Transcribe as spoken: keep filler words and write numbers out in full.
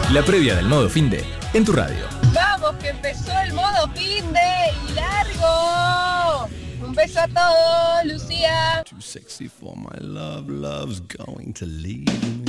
La previa del modo finde en tu radio. Vamos, que empezó el modo finde y largo. Un beso a todos, Lucía. Too sexy for my love, love's going to leave me.